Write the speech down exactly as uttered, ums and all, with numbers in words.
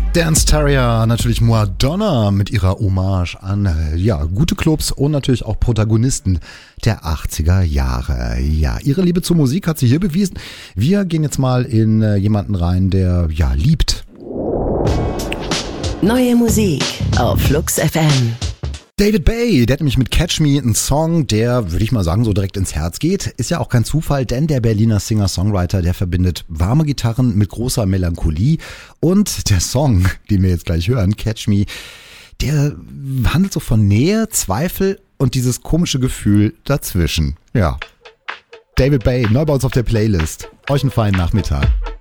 Dance Terrier, natürlich Madonna mit ihrer Hommage an äh, ja, gute Clubs und natürlich auch Protagonisten der achtziger Jahre. Ja, ihre Liebe zur Musik hat sie hier bewiesen. Wir gehen jetzt mal in äh, jemanden rein, der ja liebt. Neue Musik auf Flux F M. David Bay, der hat nämlich mit Catch Me einen Song, der, würde ich mal sagen, so direkt ins Herz geht. Ist ja auch kein Zufall, denn der Berliner Singer-Songwriter, der verbindet warme Gitarren mit großer Melancholie. Und der Song, den wir jetzt gleich hören, Catch Me, der handelt so von Nähe, Zweifel und dieses komische Gefühl dazwischen. Ja, David Bay, neu bei uns auf der Playlist. Euch einen feinen Nachmittag.